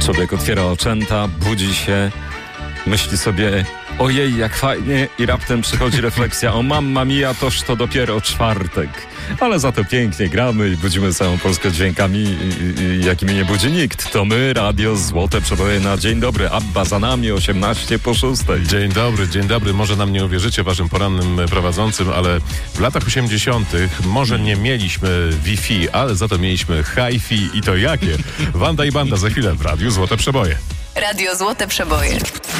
Człowiek otwiera oczęta, budzi się, myśli sobie, ojej, jak fajnie, i raptem przychodzi refleksja, o mamma mia, toż to dopiero czwartek. Ale za to pięknie gramy i budzimy całą Polskę dźwiękami, jakimi nie budzi nikt. To my, radio Złote Przeboje na dzień dobry. Abba za nami, 6:18. Dzień dobry. Może nam nie uwierzycie, waszym porannym prowadzącym, ale w latach 80. może nie mieliśmy Wi-Fi, ale za to mieliśmy Hi-Fi i to jakie? Wanda i Banda za chwilę w Radiu Złote Przeboje. Radio Złote Przeboje.